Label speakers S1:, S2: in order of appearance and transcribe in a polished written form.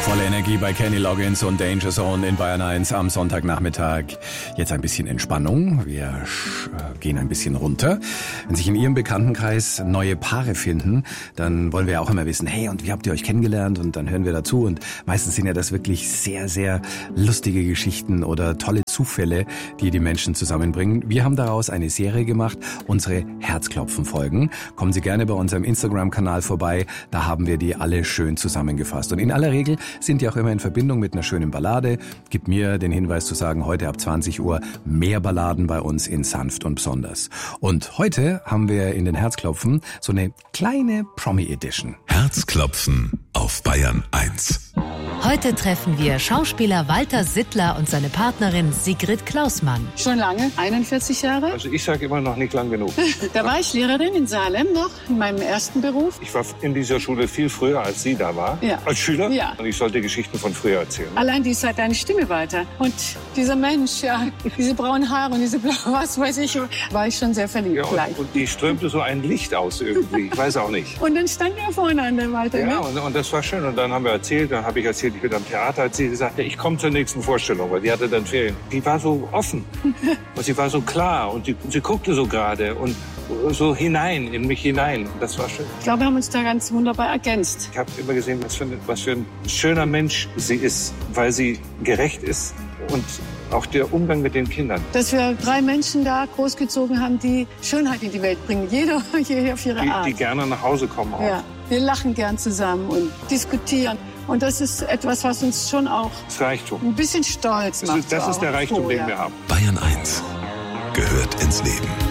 S1: Volle Energie bei Kenny Loggins und Danger Zone in Bayern 1 am Sonntagnachmittag. Jetzt ein bisschen Entspannung. Wir gehen ein bisschen runter. Wenn sich in Ihrem Bekanntenkreis neue Paare finden, dann wollen wir ja auch immer wissen, hey, und wie habt ihr euch kennengelernt? Und dann hören wir dazu. Und meistens sind ja das wirklich sehr, sehr lustige Geschichten oder tolle Zufälle, die die Menschen zusammenbringen. Wir haben daraus eine Serie gemacht, unsere Herzklopfen-Folgen. Kommen Sie gerne bei unserem Instagram-Kanal vorbei. Da haben wir die alle schön zusammengefasst. Und in aller Regel sind die auch immer in Verbindung mit einer schönen Ballade. Gibt mir den Hinweis zu sagen, heute ab 20 Uhr mehr Balladen bei uns in Sanft und Besonders. Und heute haben wir in den Herzklopfen so eine kleine Promi-Edition.
S2: Herzklopfen auf Bayern 1.
S3: Heute treffen wir Schauspieler Walter Sittler und seine Partnerin Sigrid Klausmann.
S4: Schon lange, 41 Jahre.
S5: Also ich sage immer noch nicht lang genug.
S4: Da war ich Lehrerin in Salem noch, in meinem ersten Beruf.
S5: Ich war in dieser Schule viel früher, als sie da war.
S4: Ja.
S5: Als Schüler.
S4: Ja.
S5: Und ich sollte Geschichten von früher erzählen.
S4: Allein die hat deine Stimme weiter. Und dieser Mensch, ja, diese braunen Haare und diese blaue, was weiß ich, war ich schon sehr verliebt
S5: Ja,
S4: gleich.
S5: und die strömte so ein Licht aus irgendwie. Ich weiß auch nicht.
S4: Und dann standen wir voreinander, Walter.
S5: Ja,
S4: Ne?
S5: und das war schön. Und dann haben wir erzählt, dann habe ich erzählt, ich bin am Theater. Hat sie gesagt, ja, ich komme zur nächsten Vorstellung, weil die hatte dann Ferien. Die war so offen und sie war so klar und sie guckte so gerade und so hinein, in mich hinein. Und das war schön.
S4: Ich glaube, wir haben uns da ganz wunderbar ergänzt.
S5: Ich habe immer gesehen, was für ein schöner Mensch sie ist, weil sie gerecht ist und auch der Umgang mit den Kindern.
S4: Dass wir 3 Menschen da großgezogen haben, die Schönheit in die Welt bringen. Jeder auf ihre Art.
S5: Die gerne nach Hause kommen auch.
S4: Ja, wir lachen gern zusammen und diskutieren. Und das ist etwas, was uns schon auch
S5: Das Reichtum.
S4: ein bisschen stolz macht.
S5: Das ist der Reichtum, den wir haben.
S2: Bayern 1 gehört ins Leben.